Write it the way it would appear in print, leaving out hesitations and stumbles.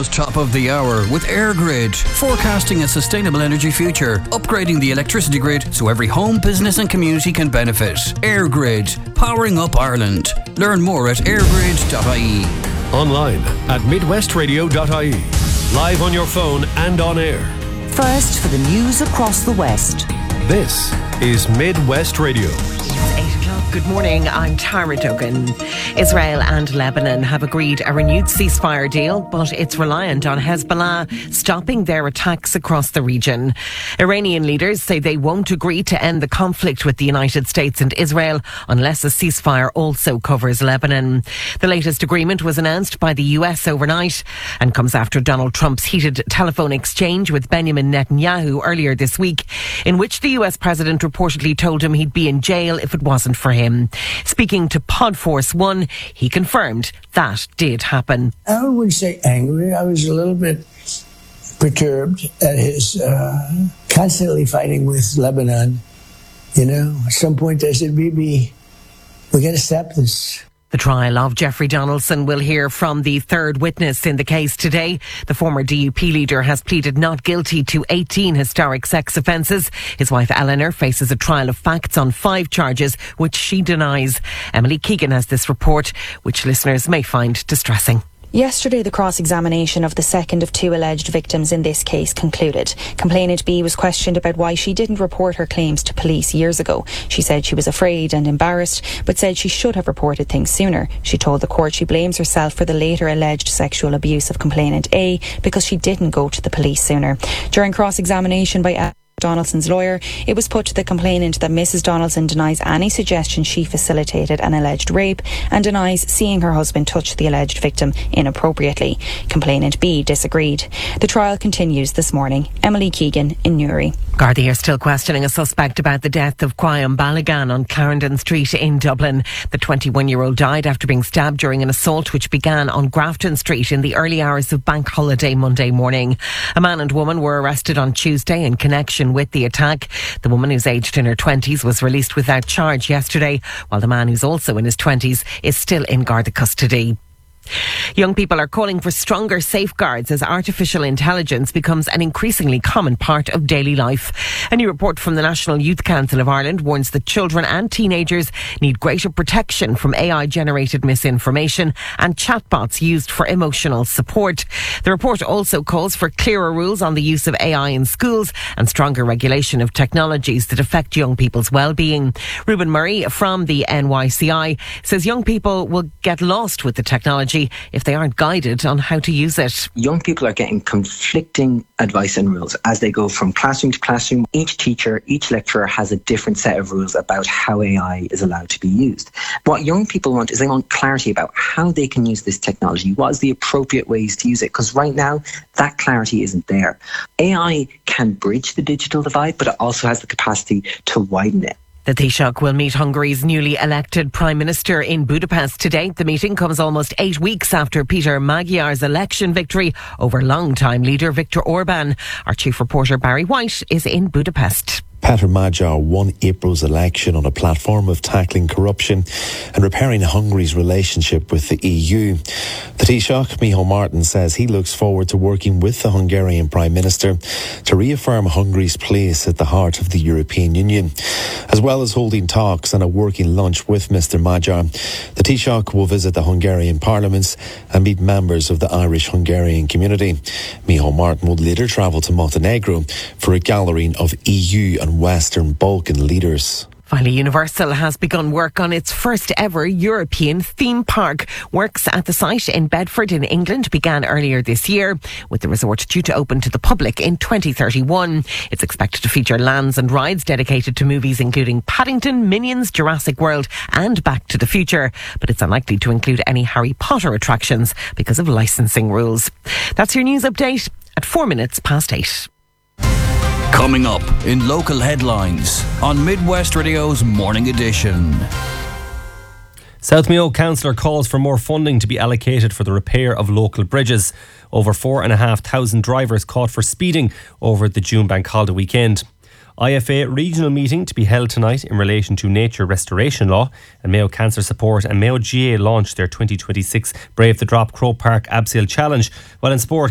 Tomorrow's top of the hour with EirGrid, forecasting a sustainable energy future, upgrading the electricity grid so every home, business and community can benefit. EirGrid, powering up Ireland. Learn more at airgrid.ie. Online at midwestradio.ie. Live on your phone and on air. First for the news across the West. This is Midwest Radio. Good morning, I'm Tara Duggan. Israel and Lebanon have agreed a renewed ceasefire deal, but it's reliant on Hezbollah stopping their attacks across the region. Iranian leaders say they won't agree to end the conflict with the United States and Israel unless a ceasefire also covers Lebanon. The latest agreement was announced by the US overnight and comes after Donald Trump's heated telephone exchange with Benjamin Netanyahu earlier this week, in which the US president reportedly told him he'd be in jail if it wasn't for him. Speaking to Podforce One, he confirmed that did happen. I wouldn't say angry. I was a little bit perturbed at his constantly fighting with Lebanon. You know, at some point I said, Bibi, we got to stop this. The trial of Jeffrey Donaldson will hear from the third witness in the case today. The former DUP leader has pleaded not guilty to 18 historic sex offences. His wife Eleanor faces a trial of facts on 5 charges, which she denies. Emily Keegan has this report, which listeners may find distressing. Yesterday, the cross-examination of the second of 2 alleged victims in this case concluded. Complainant B was questioned about why she didn't report her claims to police years ago. She said she was afraid and embarrassed, but said she should have reported things sooner. She told the court she blames herself for the later alleged sexual abuse of complainant A because she didn't go to the police sooner. During cross-examination by Donaldson's lawyer, it was put to the complainant that Mrs. Donaldson denies any suggestion she facilitated an alleged rape and denies seeing her husband touch the alleged victim inappropriately. Complainant B disagreed. The trial continues this morning. Emily Keegan in Newry. Gardaí are still questioning a suspect about the death of Quayam Balagan on Clarendon Street in Dublin. The 21-year-old died after being stabbed during an assault which began on Grafton Street in the early hours of Bank Holiday Monday morning. A man and woman were arrested on Tuesday in connection with the attack. The woman, who's aged in her 20s, was released without charge yesterday, while the man, who's also in his 20s, is still in Garda custody. Young people are calling for stronger safeguards as artificial intelligence becomes an increasingly common part of daily life. A new report from the National Youth Council of Ireland warns that children and teenagers need greater protection from AI-generated misinformation and chatbots used for emotional support. The report also calls for clearer rules on the use of AI in schools and stronger regulation of technologies that affect young people's well-being. Reuben Murray from the NYCI says young people will get lost with the technology if they aren't guided on how to use it. Young people are getting conflicting advice and rules as they go from classroom to classroom. Each teacher, each lecturer has a different set of rules about how AI is allowed to be used. What young people want is they want clarity about how they can use this technology. What is the appropriate ways to use it? Because right now, that clarity isn't there. AI can bridge the digital divide, but it also has the capacity to widen it. The Taoiseach will meet Hungary's newly elected Prime Minister in Budapest today. The meeting comes almost 8 weeks after Peter Magyar's election victory over longtime leader Viktor Orban. Our chief reporter Barry White is in Budapest. Peter Magyar won April's election on a platform of tackling corruption and repairing Hungary's relationship with the EU. The Taoiseach, Micheál Martin, says he looks forward to working with the Hungarian Prime Minister to reaffirm Hungary's place at the heart of the European Union. As well as holding talks and a working lunch with Mr Magyar, the Taoiseach will visit the Hungarian Parliament and meet members of the Irish-Hungarian community. Micheál Martin will later travel to Montenegro for a gathering of EU and Western Balkan leaders. Finally, Universal has begun work on its first ever European theme park. Works at the site in Bedford in England began earlier this year, with the resort due to open to the public in 2031. It's expected to feature lands and rides dedicated to movies including Paddington, Minions, Jurassic World and Back to the Future. But it's unlikely to include any Harry Potter attractions because of licensing rules. That's your news update at 8:04. Coming up in local headlines on Midwest Radio's Morning Edition. South Mayo Councillor calls for more funding to be allocated for the repair of local bridges. Over 4,500 drivers caught for speeding over the June Bank Holiday weekend. IFA regional meeting to be held tonight in relation to nature restoration law, and Mayo Cancer Support and Mayo GA launched their 2026 Brave the Drop Croke Park Abseil Challenge. While in sport,